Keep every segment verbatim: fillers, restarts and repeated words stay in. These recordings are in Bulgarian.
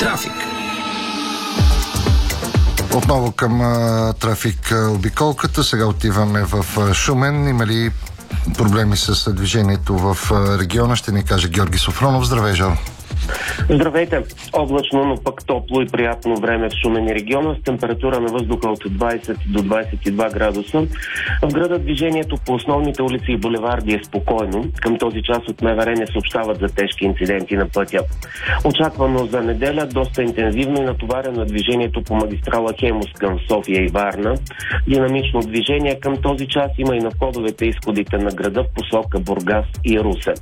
Трафик. Отново към а, трафик а, обиколката. Сега отиваме в а, Шумен. Има ли проблеми с движението в а, региона? Ще ни каже Георги Софронов. Здравей, Жоро. Здравейте! Облачно, но пък топло и приятно време в Шумен и региона с температура на въздуха от двайсет до двайсет и два градуса. В града движението по основните улици и булеварди е спокойно. Към този час от МВР не съобщават за тежки инциденти на пътя. Очаквано за неделя доста интензивно и натоварено движението по магистрала Хемус към София и Варна. Динамично движение към този час има и на входовете и изходите на града в посока Бургас и Русе.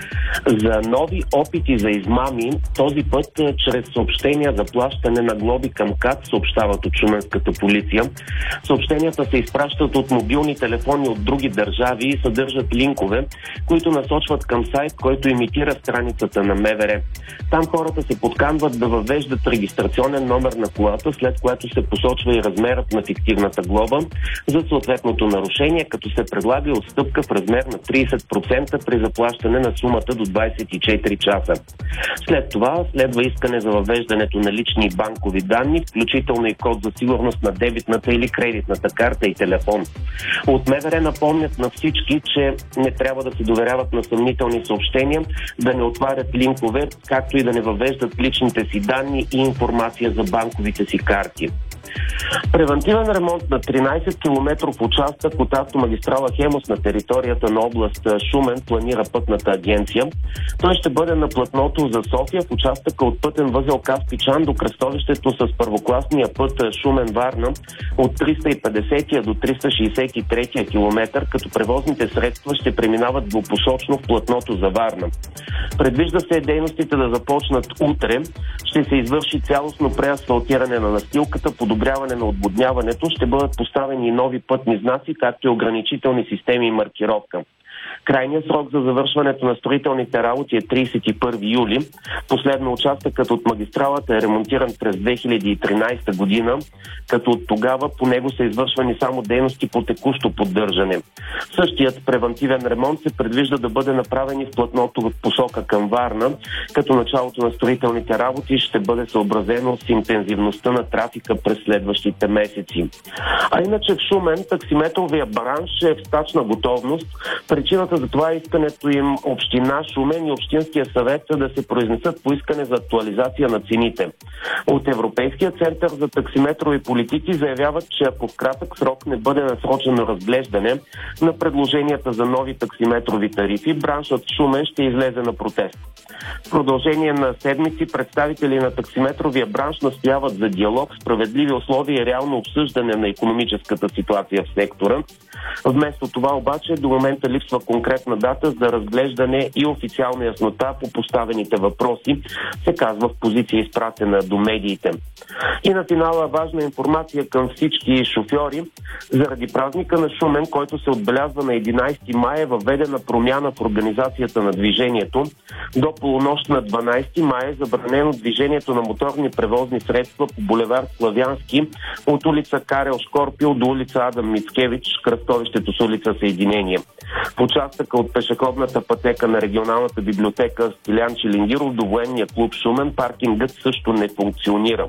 За нови опити за измами, този път чрез съобщения за плащане на глоби към КАТ, съобщават от шуменската полиция. Съобщенията се изпращат от мобилни телефони от други държави и съдържат линкове, които насочват към сайт, който имитира страницата на МВР. Там хората се подканват да въвеждат регистрационен номер на колата, след което се посочва и размерът на фиктивната глоба за съответното нарушение, като се предлага отстъпка в размер на трийсет процента при заплащане на сумата до двайсет и четири часа. След това следва искане за въвеждането на лични банкови данни, включително и код за сигурност на дебитната или кредитната карта и телефон. От МВР напомнят на всички, че не трябва да се доверяват на съмнителни съобщения, да не отварят линкове, както и да не въвеждат личните си данни и информация за банковите си карти. Превантивен ремонт на тринайсет километров участък от автомагистрала Хемус на територията на област Шумен планира пътната агенция. Той ще бъде на платното за София в участъка от пътен възел Каспичан до кръстовището с първокласния път Шумен-Варна от триста и петдесет до триста шейсет и трети километър, като превозните средства ще преминават двупосочно в платното за Варна. Предвижда се дейностите да започнат утре. Ще се извърши цялостно преасфалтиране на настилката, подобряване на отводняването, ще бъдат поставени и нови пътни знаци, както и ограничителни системи и маркировка. Крайният срок за завършването на строителните работи е трийсет и първи юли. Последно участъкът от магистралата е ремонтиран през две хиляди и тринайсета година, като от тогава по него са извършвани само дейности по текущо поддържане. Същият превантивен ремонт се предвижда да бъде направен и в платното в посока към Варна, като началото на строителните работи ще бъде съобразено с интензивността на трафика през следващите месеци. А иначе в Шумен таксиметровия бранш е в стачна готовност. Причината за това е искането им община Шумен и Общинския съвет да се произнесат по искане за актуализация на цените. От Европейския център за таксиметрови политики заявяват, че ако в кратък срок не бъде насрочено разглеждане на предложенията за нови таксиметрови тарифи, браншът Шумен ще излезе на протест. В продължение на седмици представители на таксиметровия бранш настояват за диалог, справедливи условия и реално обсъждане на икономическата ситуация в сектора. Вместо това обаче до момента липсва конкретна дата за разглеждане и официална яснота по поставените въпроси, се казва в позиция изпратена до медиите. И на финала важна информация към всички шофьори. Заради празника на Шумен, който се отбелязва на единайсети май, е въведена промяна в организацията на движението. До полунощ на дванайсети май е забранено движението на моторни превозни средства по булевард Славянски от улица Карел Шкорпил до улица Адам Мицкевич, кръстовището с улица Съединение. В участъка от пешеходната пътека на регионалната библиотека Стилян Чилингиров до военния клуб Шумен паркингът също не функционира.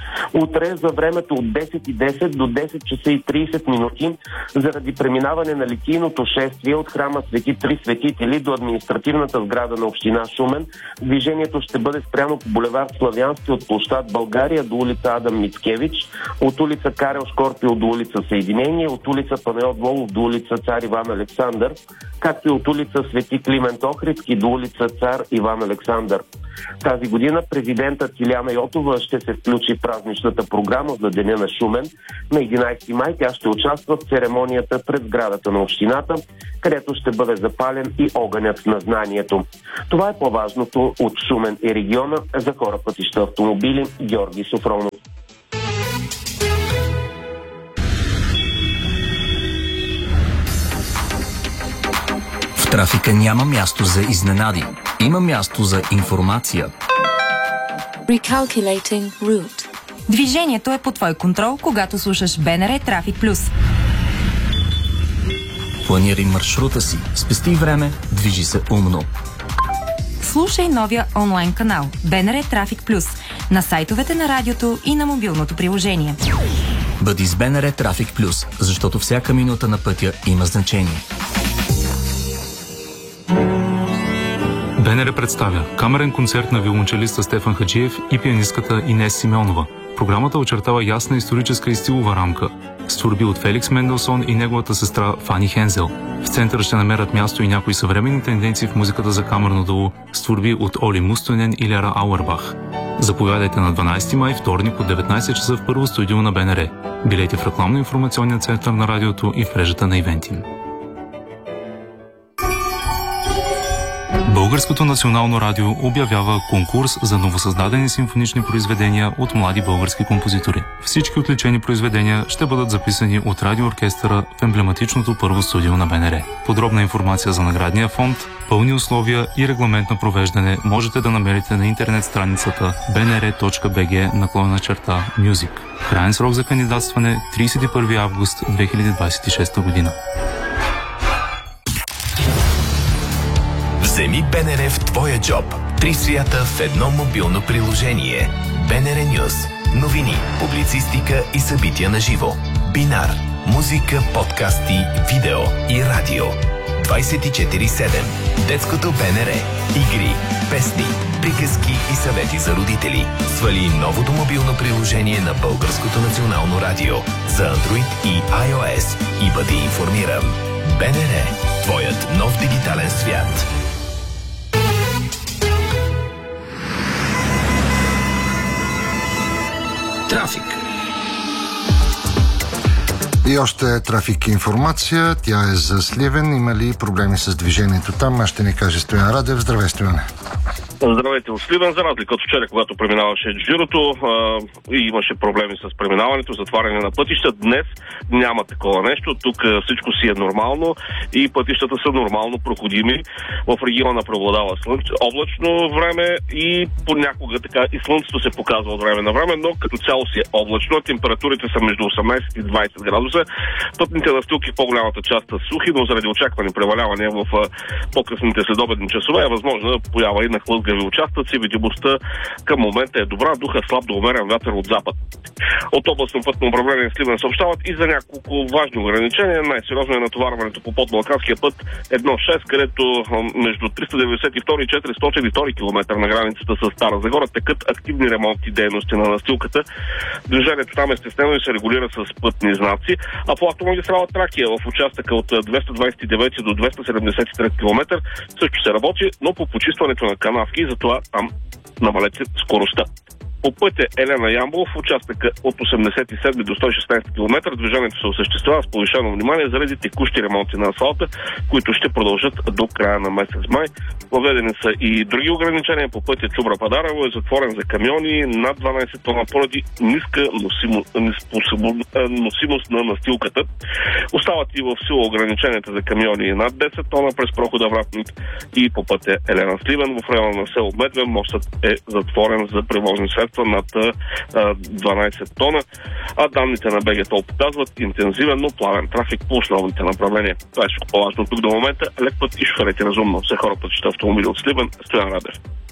Утре за времето от десет и десет до десет часа и трийсет минути заради преминаване на литийното шествие от храма Свети Три Светители до административната сграда на община Шумен, движението ще бъде спряно по булевард Славянски от площад България до улица Адам Мицкевич, от улица Карел Шкорпил до улица Съединение, от улица Панайот Волов до улица Цар Иван Александър, както и от улица Свети Климент Охридски до улица Цар Иван Александър. Тази година президентът Илияна Йотова ще се включи в празничната програма за Деня на Шумен. На единайсети май тя ще участва в церемонията пред сградата на общината, където ще бъде запален и огънят на знанието. Това е по-важното от Шумен и региона. За хора, пътища, автомобили, Георги Софронов. В трафика няма място за изненади. Има място за информация. Recalculating route. Движението е под твой контрол, когато слушаш БНР Трафик Плюс. Планирай маршрута си, спести време, движи се умно. Слушай новия онлайн канал БНР Трафик Плюс на сайтовете на радиото и на мобилното приложение. Бъди с БНР Трафик Плюс, защото всяка минута на пътя има значение. БНР представя камерен концерт на виолончелиста Стефан Хаджиев и пианистката Инес Симеонова. Програмата очертава ясна историческа и стилова рамка с творби от Феликс Менделсон и неговата сестра Фани Хензел. В центъра ще намерят място и някои съвременни тенденции в музиката за камерно дуло с творби от Оли Мустонен и Лера Ауербах. Заповядайте на дванадесети май, вторник от деветнадесет часа в първо студио на БНР. Билети в рекламно-информационния център на радиото и в мрежата на Ивентим. Българското национално радио обявява конкурс за новосъздадени симфонични произведения от млади български композитори. Всички отличени произведения ще бъдат записани от радиооркестъра в емблематичното първо студио на БНР. Подробна информация за наградния фонд, пълни условия и регламент на провеждане можете да намерите на интернет страницата bnr.bg наклонена черта Music. Краен срок за кандидатстване тридесет и първи август две хиляди двадесет и шеста година. Вземи БНР в твоя джоб. Три свята в едно мобилно приложение. БНР Нюз. Новини, публицистика и събития на живо. Бинар. Музика, подкасти, видео и радио. двадесет и четири седем. Детското БНР. Игри, песни, приказки и съвети за родители. Свали новото мобилно приложение на Българското национално радио за Android и iOS и бъди информиран. БНР. Твоят нов дигитален свят. Трафик. И още трафик и информация. Тя е за Сливен. Има ли проблеми с движението там? Аз ще ни каже Стоян Радев. Здравей, Стояне. Здравейте от Сливен. За разлика от вчера, когато преминаваше Джирото а, и имаше проблеми с преминаването, затваряне на пътища, днес няма такова нещо. Тук всичко си е нормално и пътищата са нормално проходими. В региона преобладава слънце, облачно време и понякога така и слънцето се показва от време на време, но като цяло си е облачно. Температурите са между осемнадесет и двадесет градуса. Пътните настилки в по-голямата част са сухи, но заради очаквани превалявания в по-късните следобедни часове е възможно да поява и на хлъзгави участъци. Видимостта към момента е добра, духа слаб до умерен вятър от запад. От областно пътно управление Сливен съобщават и за няколко важни ограничения. Най-сериозно е натоварването по подбалканския път едно шест, където между триста деветдесет и втори и четиристотин и втори километър на границата с Стара Загора текат активни ремонтни дейности на настилката. Движението там е стеснено и се регулира с пътни знаци, а по автомагистрала Тракия в участъка от двеста двадесет и девети до двеста седемдесет и трети километър също се работи, но по почистването на канавки и затова там намалете скоростта. По пътя Елена Ямбол в участъка от осемдесет и седми до сто и шестнадесети километър движението се осъществява с повишено внимание заради текущи ремонти на асфалта, които ще продължат до края на месец май. Въведени са и други ограничения. По пътя Чубра Падарево е затворен за камиони над дванадесет тона поради ниска носимо, носимост на настилката. Остават и в сила ограниченията за камиони над десет тона през прохода Вратник и по пътя Елена Сливен в района на село Медвен мостът е затворен за превозни средства над дванадесет тона, а данните на БГТОЛ показват интензивен, но плавен трафик по основните направления. Това е всичко по-важно тук до момента. Лек път и шоферете разумно. Все хора пътища автомобили от Сливен. Стоян Радев.